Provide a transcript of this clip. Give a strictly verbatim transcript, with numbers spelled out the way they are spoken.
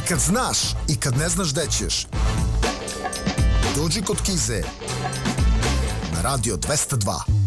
kad znaš i kad ne znaš gde ćeš. Dođi kod Kize na Radio dvesta dva.